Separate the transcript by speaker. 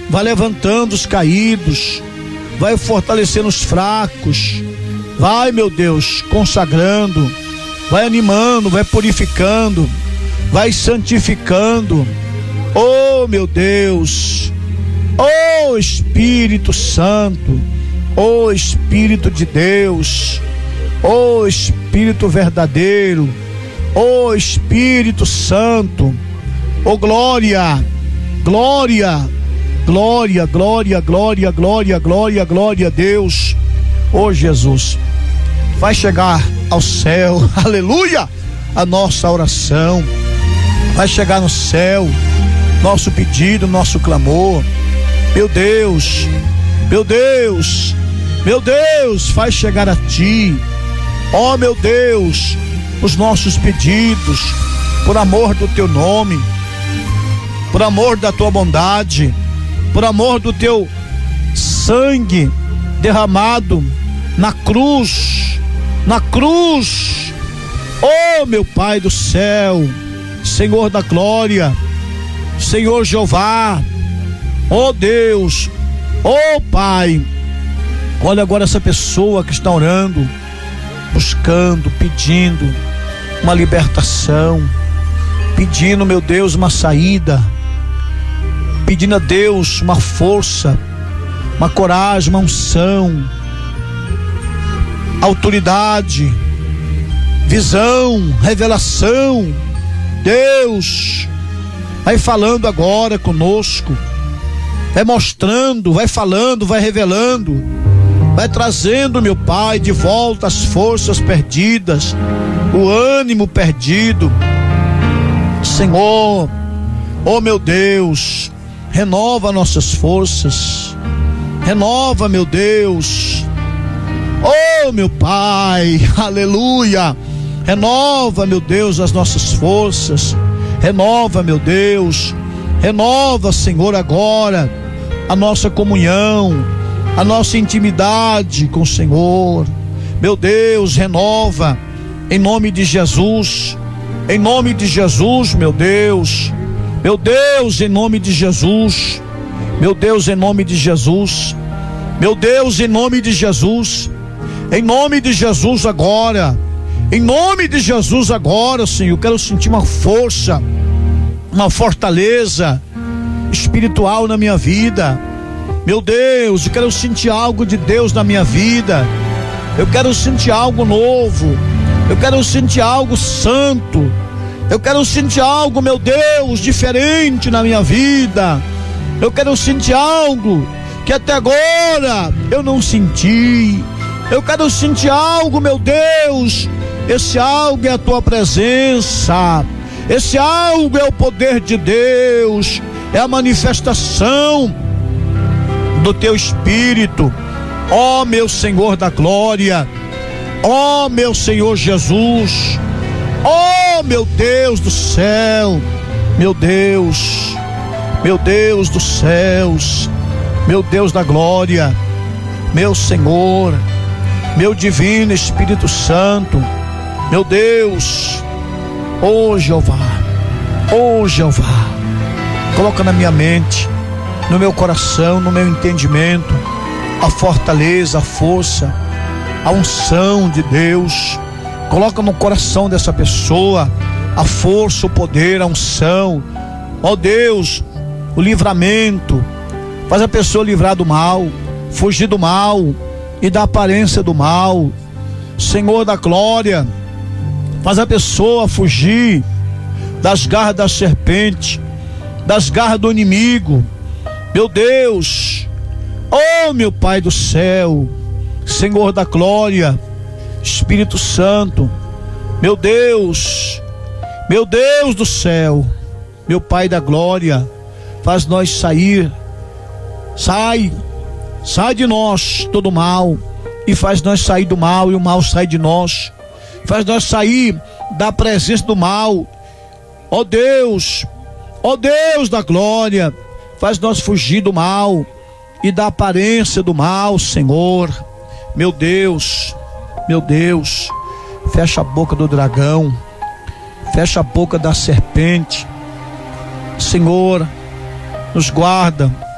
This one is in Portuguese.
Speaker 1: vai levantando os caídos, vai fortalecendo os fracos, vai, meu Deus, consagrando, vai animando, vai purificando, vai santificando. Oh, meu Deus, oh Espírito Santo, oh Espírito de Deus, oh Espírito verdadeiro, oh Espírito Santo, oh glória, glória, glória, glória, glória, glória, glória, glória a Deus. Oh Jesus, vai chegar ao céu, aleluia, a nossa oração, vai chegar no céu nosso pedido, nosso clamor. Meu Deus, meu Deus, meu Deus, faz chegar a ti, ó meu Deus, os nossos pedidos, por amor do teu nome, por amor da tua bondade, por amor do teu sangue derramado na cruz, ó meu Pai do céu, Senhor da glória, Senhor Jeová, ó Deus, ó Pai. Olha agora essa pessoa que está orando, buscando, pedindo uma libertação, pedindo, meu Deus, uma saída, pedindo a Deus uma força, uma coragem, uma unção, autoridade, visão, revelação. Deus, vai falando agora conosco, vai mostrando, vai falando, vai revelando, vai trazendo, meu Pai, de volta as forças perdidas, o ânimo perdido. Senhor, oh meu Deus, renova nossas forças, renova, meu Deus, oh meu Pai, aleluia, renova, meu Deus, as nossas forças, renova, meu Deus, renova, Senhor, agora a nossa comunhão, a nossa intimidade com o Senhor. Meu Deus, renova em nome de Jesus, em nome de Jesus, meu Deus, em nome de Jesus, meu Deus, em nome de Jesus, meu Deus, em nome de Jesus, em nome de Jesus agora, em nome de Jesus agora, Senhor. Eu quero sentir uma força, uma fortaleza espiritual na minha vida. Meu Deus, eu quero sentir algo de Deus na minha vida. Eu quero sentir algo novo. Eu quero sentir algo santo. Eu quero sentir algo, meu Deus, diferente na minha vida. Eu quero sentir algo que até agora eu não senti. Eu quero sentir algo, meu Deus. Esse algo é a tua presença. Esse algo é o poder de Deus. É a manifestação do teu Espírito. Ó meu Senhor da glória, ó meu Senhor Jesus, ó meu Deus do céu, meu Deus dos céus, meu Deus da glória, meu Senhor, meu divino Espírito Santo, meu Deus, ó Jeová, coloca na minha mente, no meu coração, no meu entendimento, a fortaleza, a força, a unção de Deus. Coloca no coração dessa pessoa a força, o poder, a unção. Ó Deus, o livramento. Faz a pessoa livrar do mal, fugir do mal e da aparência do mal. Senhor da glória, faz a pessoa fugir das garras da serpente, das garras do inimigo. Meu Deus, oh meu Pai do céu, Senhor da glória, Espírito Santo, meu Deus do céu, meu Pai da glória, faz nós sair, sai de nós todo mal, e faz nós sair do mal, e o mal sai de nós, faz nós sair da presença do mal. Ó Deus da glória, faz nós fugir do mal e da aparência do mal, Senhor. Meu Deus, fecha a boca do dragão, fecha a boca da serpente, Senhor, nos guarda,